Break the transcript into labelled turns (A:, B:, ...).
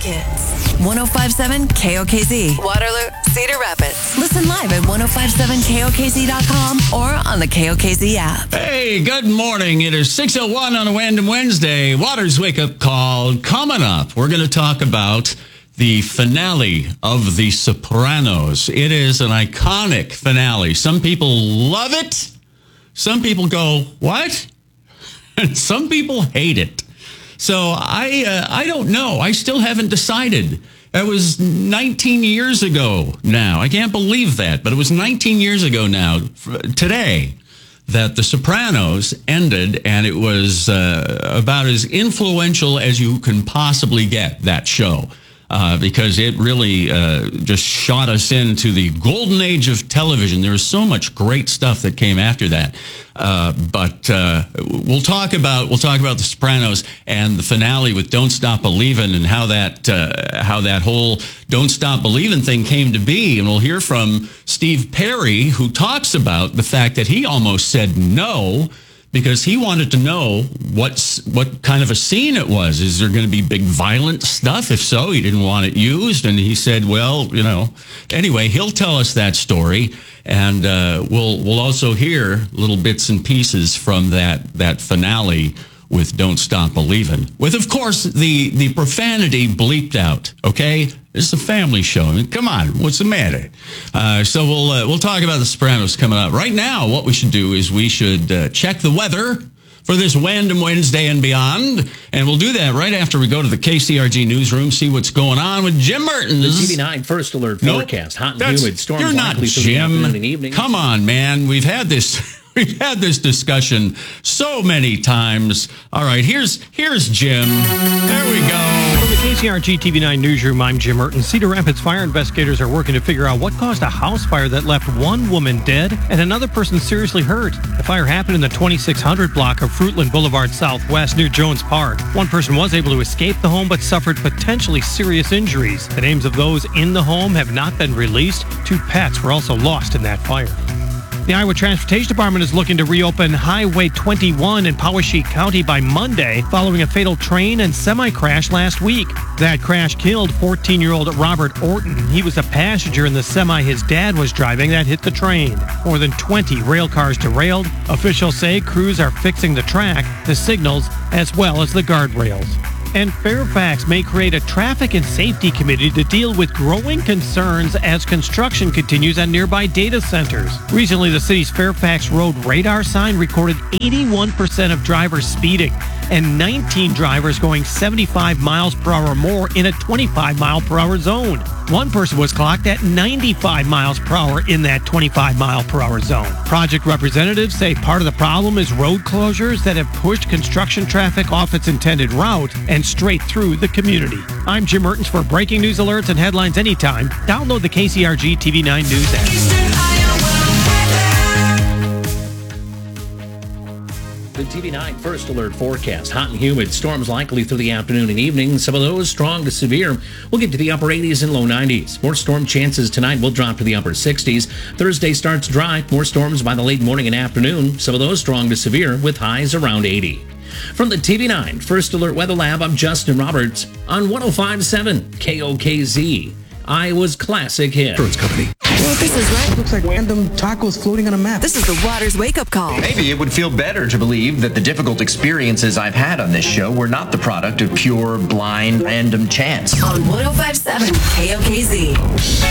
A: Hits. 105.7 KOKZ. Waterloo, Cedar Rapids. Listen live at 105.7KOKZ.com or on the KOKZ app.
B: Hey, good morning. It is 6:01 on a Random Wednesday. Waters Wake Up Call. Coming up, we're going to talk about the finale of The Sopranos. It is an iconic finale. Some people love it. Some people go, what? And some people hate it. So I don't know. I still haven't decided. It was 19 years ago now. I can't believe that, but it was 19 years ago now, today, that The Sopranos ended, and it was about as influential as you can possibly get, that show. Because it really just shot us into the golden age of television. There was so much great stuff that came after that. But we'll talk about The Sopranos and the finale with "Don't Stop Believin'" and how that whole "Don't Stop Believin'" thing came to be. And we'll hear from Steve Perry, who talks about the fact that he almost said no, because he wanted to know what kind of a scene it was. Is there going to be big violent stuff? If so, he didn't want it used. And he said, well, you know, anyway, he'll tell us that story. And we'll also hear little bits and pieces from that finale with "Don't Stop Believin'," with, of course, the profanity bleeped out, okay? This is a family show. I mean, come on, what's the matter? So we'll talk about The Sopranos coming up. Right now, what we should do is we should check the weather for this Random Wednesday and beyond, and we'll do that right after we go to the KCRG newsroom, see what's going on with Jim Mertens.
C: The TV9 First Alert forecast, hot and humid, storms
B: you're not
C: likely through the afternoon and
B: Jim.
C: evening.
B: Come on, man. We've had this discussion so many times. All right, here's Jim. There we go.
D: From the KCRG TV9 newsroom, I'm Jim Mertens. Cedar Rapids fire investigators are working to figure out what caused a house fire that left one woman dead and another person seriously hurt. The fire happened in the 2600 block of Fruitland Boulevard Southwest near Jones Park. One person was able to escape the home but suffered potentially serious injuries. The names of those in the home have not been released. 2 pets were also lost in that fire. The Iowa Transportation Department is looking to reopen Highway 21 in Poweshiek County by Monday following a fatal train and semi-crash last week. That crash killed 14-year-old Robert Orton. He was a passenger in the semi his dad was driving that hit the train. More than 20 rail cars derailed. Officials say crews are fixing the track, the signals, as well as the guardrails. And Fairfax may create a traffic and safety committee to deal with growing concerns as construction continues on nearby data centers. Recently, the city's Fairfax Road radar sign recorded 81% of drivers speeding and 19 drivers going 75 miles per hour or more in a 25 mile per hour zone. One person was clocked at 95 miles per hour in that 25 mile per hour zone. Project representatives say part of the problem is road closures that have pushed construction traffic off its intended route and straight through the community. I'm Jim Mertens. For breaking news alerts and headlines anytime, download the KCRG TV9 News app.
C: The TV9 First Alert forecast, hot and humid, storms likely through the afternoon and evening. Some of those strong to severe. We'll get to the upper 80s and low 90s. More storm chances tonight will drop to the upper 60s. Thursday starts dry. More storms by the late morning and afternoon. Some of those strong to severe with highs around 80. From the TV9 First Alert Weather Lab, I'm Justin Roberts on 105.7 KOKZ, Iowa's classic hit.
E: Insurance company.
A: Well, this is right.
E: Looks like random tacos floating on a map.
A: This is the Waters Wake Up Call.
F: Maybe it would feel better to believe that the difficult experiences I've had on this show were not the product of pure, blind, random chance.
A: On 105.7 KOKZ.